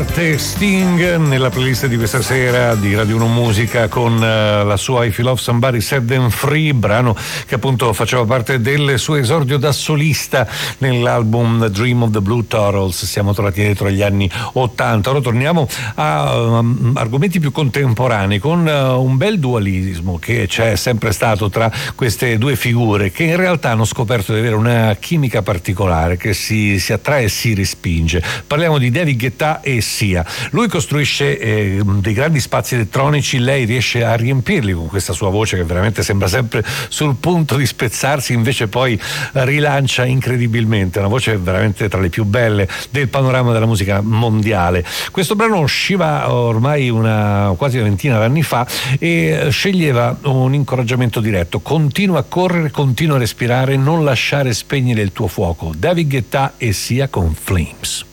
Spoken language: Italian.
Matte Sting nella playlist di questa sera di Radio 1 Musica con la sua If You Love Somebody Set Them Free, brano che appunto faceva parte del suo esordio da solista nell'album Dream of the Blue Turtles. Siamo tornati dietro agli anni 80. Ora torniamo a argomenti più contemporanei con un bel dualismo che c'è sempre stato tra queste due figure, che in realtà hanno scoperto di avere una chimica particolare che si attrae e si respinge. Parliamo di David Guetta e Sia. Lui costruisce dei grandi spazi elettronici, lei riesce a riempirli con questa sua voce che veramente sembra sempre sul punto di spezzarsi, invece poi rilancia incredibilmente, una voce veramente tra le più belle del panorama della musica mondiale. Questo brano usciva ormai quasi una ventina d'anni fa e sceglieva un incoraggiamento diretto: continua a correre, continua a respirare, non lasciare spegnere il tuo fuoco. David Guetta e Sia con Flames.